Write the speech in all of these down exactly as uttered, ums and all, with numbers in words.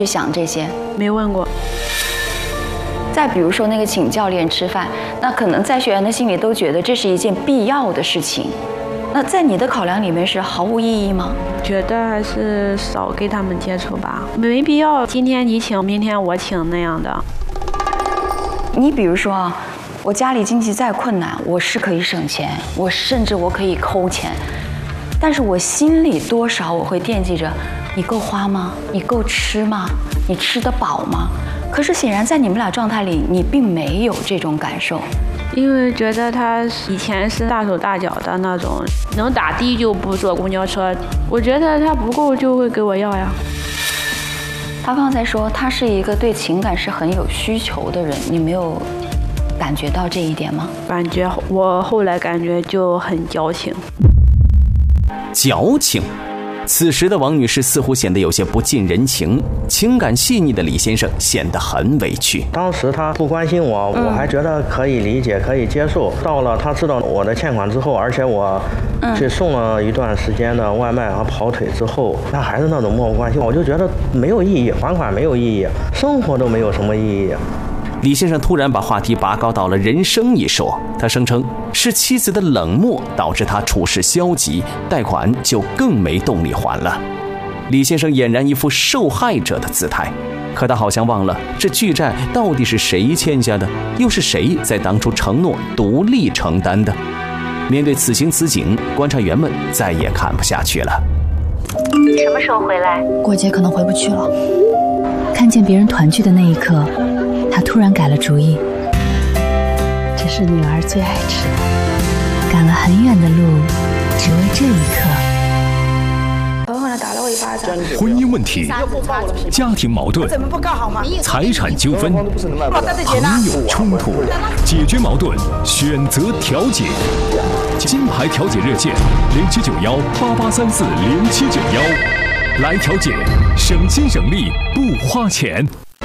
去想这些？ 没问过。 再比如说那个请教练吃饭，那可能在学员的心里都觉得这是一件必要的事情，那在你的考量里面是毫无意义吗？ 觉得还是少跟他们接触吧，没必要今天你请明天我请那样的。 你比如说啊，我家里经济再困难，我是可以省钱，我甚至我可以抠钱，但是我心里多少我会惦记着，你够花吗？你够吃吗？你吃得饱吗？可是显然在你们俩状态里，你并没有这种感受， 因为觉得他以前是大手大脚的那种，能打的就不坐公交车，我觉得他不够就会给我要呀。 他刚才说他是一个对情感是很有需求的人，你没有感觉到这一点吗？ 感觉我后来感觉就很矫情。 矫情。此时的王女士似乎显得有些不近人情，情感细腻的李先生显得很委屈。 当时他不关心我，我还觉得可以理解，可以接受。到了他知道我的欠款之后，而且我去送了一段时间的外卖和跑腿之后，他还是那种漠不关心，我就觉得没有意义，还款没有意义，生活都没有什么意义。 李先生突然把话题拔高到了人生一说，他声称是妻子的冷漠导致他处事消极，贷款就更没动力还了。李先生俨然一副受害者的姿态，可他好像忘了这巨债到底是谁欠下的，又是谁在当初承诺独立承担的。面对此情此景，观察员们再也看不下去了。 什么时候回来？ 过节可能回不去了。看见别人团聚的那一刻，他突然改了主意。这是女儿最爱吃的，赶了很远的路，只为这一刻。 然后呢，打了我一巴掌。 婚姻问题、家庭矛盾、财产纠纷、朋友冲突，解决矛盾，选择调解。金牌调解热线零七九幺八八三四零七九幺，来调解，省心省力不花钱。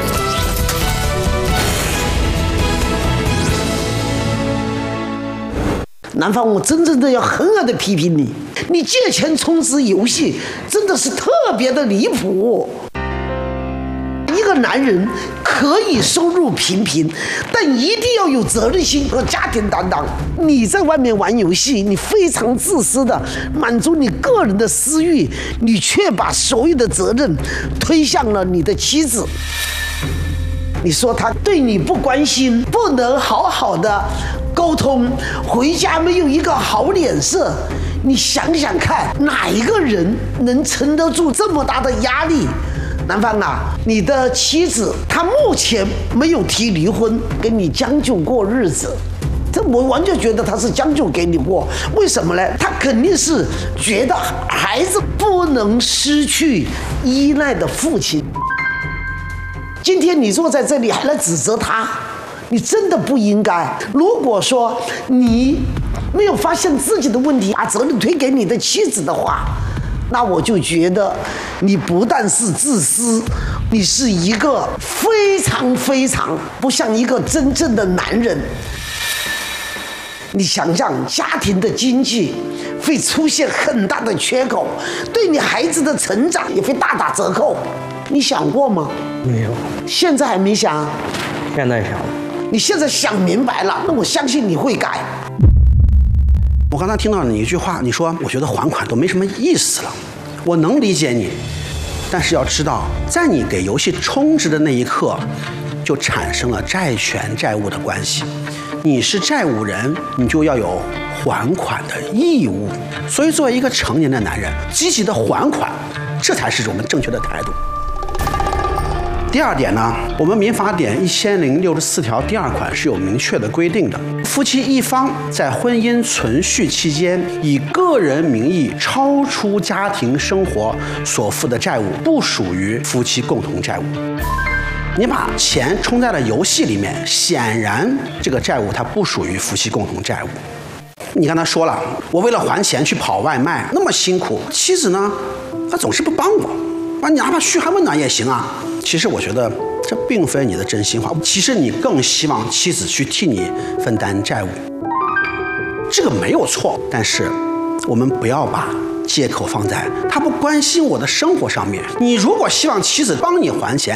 南方，我真正的要狠狠的批评你，你借钱充值游戏真的是特别的离谱。一个男人可以收入平平，但一定要有责任心和家庭担当。你在外面玩游戏，你非常自私的满足你个人的私欲，你却把所有的责任推向了你的妻子。你说他对你不关心，不能好好的沟通，回家没有一个好脸色，你想想看，哪一个人能撑得住这么大的压力？南方啊，你的妻子她目前没有提离婚，跟你将就过日子，这我完全觉得她是将就给你过。为什么呢？她肯定是觉得孩子不能失去依赖的父亲。今天你坐在这里还来指责他，你真的不应该。如果说你没有发现自己的问题，把责任推给你的妻子的话，那我就觉得你不但是自私，你是一个非常非常不像一个真正的男人。你想想，家庭的经济会出现很大的缺口，对你孩子的成长也会大打折扣，你想过吗？ 没有。 现在还没想？ 现在想。 你现在想明白了，那我相信你会改。 我刚才听到你一句话，你说我觉得还款都没什么意思了，我能理解你，但是要知道，在你给游戏充值的那一刻，就产生了债权债务的关系。你是债务人，你就要有还款的义务。所以，作为一个成年的男人，积极的还款，这才是我们正确的态度。第二点呢，我们民法典一千零六十四条第二款是有明确的规定的，夫妻一方在婚姻存续期间以个人名义超出家庭生活所负的债务，不属于夫妻共同债务。你把钱充在了游戏里面，显然这个债务它不属于夫妻共同债务。你刚才说了，我为了还钱去跑外卖，那么辛苦，妻子呢，她总是不帮我，啊，你哪怕嘘寒问暖也行啊。其实我觉得这并非你的真心话，其实你更希望妻子去替你分担债务，这个没有错。但是我们不要把借口放在他不关心我的生活上面。你如果希望妻子帮你还钱，